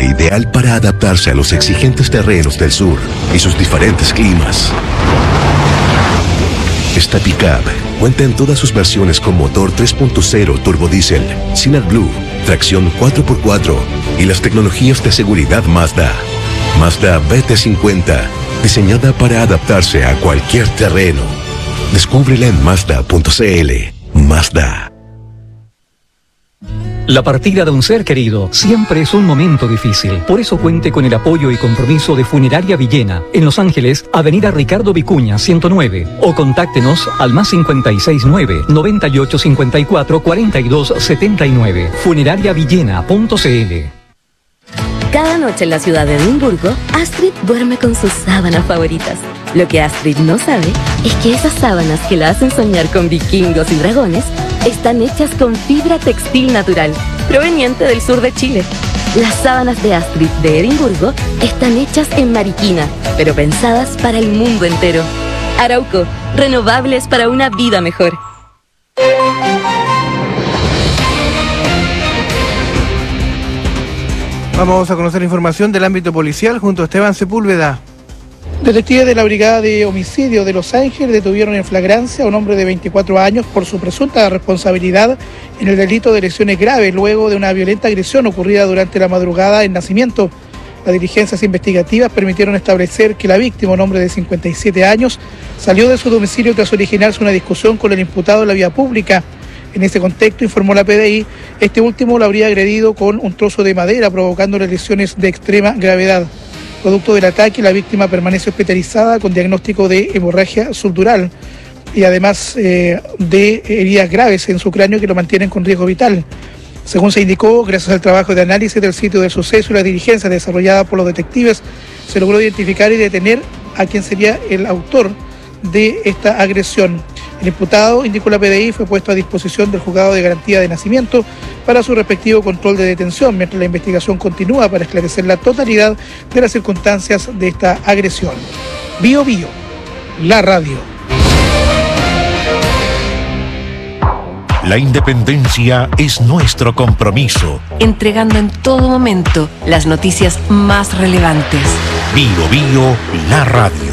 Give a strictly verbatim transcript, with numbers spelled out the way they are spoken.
ideal para adaptarse a los exigentes terrenos del sur y sus diferentes climas. Esta pickup cuenta en todas sus versiones con motor tres punto cero turbodiesel, sin AdBlue, tracción cuatro por cuatro y las tecnologías de seguridad Mazda. Mazda B T cincuenta, diseñada para adaptarse a cualquier terreno. Descúbrela en Mazda punto c l. Mazda. La partida de un ser querido siempre es un momento difícil. Por eso cuente con el apoyo y compromiso de Funeraria Villena, en Los Ángeles, Avenida Ricardo Vicuña, ciento nueve. O contáctenos al más cincuenta y seis nueve, noventa y ocho cincuenta y cuatro, cuarenta y dos setenta y nueve. funeraria villena punto c l. Cada noche en la ciudad de Edimburgo, Astrid duerme con sus sábanas favoritas. Lo que Astrid no sabe es que esas sábanas que la hacen soñar con vikingos y dragones están hechas con fibra textil natural, proveniente del sur de Chile. Las sábanas de Astrid de Edimburgo están hechas en Mariquina, pero pensadas para el mundo entero. Arauco, renovables para una vida mejor. Vamos a conocer información del ámbito policial junto a Esteban Sepúlveda. Detectives de la Brigada de Homicidio de Los Ángeles detuvieron en flagrancia a un hombre de veinticuatro años por su presunta responsabilidad en el delito de lesiones graves luego de una violenta agresión ocurrida durante la madrugada en Nacimiento. Las diligencias investigativas permitieron establecer que la víctima, un hombre de cincuenta y siete años, salió de su domicilio tras originarse una discusión con el imputado en la vía pública. En ese contexto, informó la P D I, este último lo habría agredido con un trozo de madera, provocándole lesiones de extrema gravedad. Producto del ataque, la víctima permanece hospitalizada con diagnóstico de hemorragia subdural y además eh, de heridas graves en su cráneo que lo mantienen con riesgo vital. Según se indicó, gracias al trabajo de análisis del sitio del suceso y la diligencia desarrollada por los detectives, se logró identificar y detener a quien sería el autor de esta agresión. El imputado, indicó la P D I, fue puesto a disposición del Juzgado de Garantía de Nacimiento para su respectivo control de detención, mientras la investigación continúa para esclarecer la totalidad de las circunstancias de esta agresión. Bio Bio, la radio. La independencia es nuestro compromiso. Entregando en todo momento las noticias más relevantes. Bio Bio, la radio.